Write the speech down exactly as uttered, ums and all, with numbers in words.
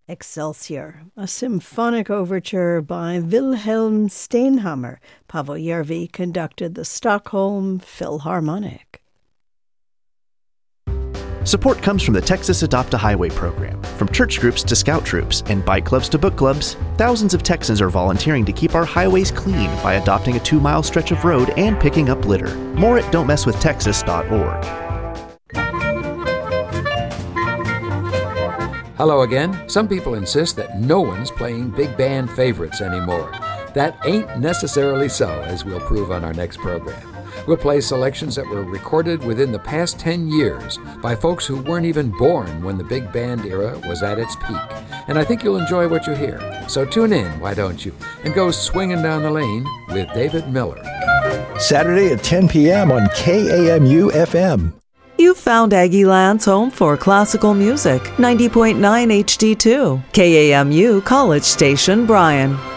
Excelsior, a symphonic overture by Wilhelm Steinhammer. Paavo Järvi conducted the Stockholm Philharmonic. Support comes from the Texas Adopt a Highway program. From church groups to scout troops and bike clubs to book clubs, thousands of Texans are volunteering to keep our highways clean by adopting a two-mile stretch of road and picking up litter. More at don't mess with texas dot org. Hello again. Some people insist that no one's playing big band favorites anymore. That ain't necessarily so, as we'll prove on our next program. We'll play selections that were recorded within the past ten years by folks who weren't even born when the big band era was at its peak. And I think you'll enjoy what you hear. So tune in, why don't you, and go swinging down the lane with David Miller. Saturday at ten p.m. on K A M U F M. You've found Aggie Land's home for classical music, ninety point nine H D two, K A M U College Station, Bryan.